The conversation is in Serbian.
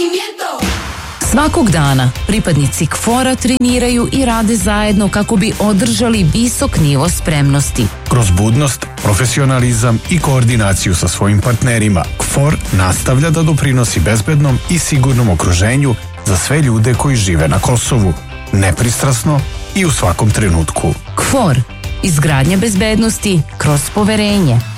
Svakog dana pripadnici KFOR-a treniraju i rade zajedno kako bi održali visok nivo spremnosti. Kroz budnost, profesionalizam i koordinaciju sa svojim partnerima, KFOR nastavlja da doprinosi bezbednom i sigurnom okruženju za sve ljude koji žive na Kosovu, nepristrasno i u svakom trenutku. KFOR, izgradnja bezbednosti kroz poverenje.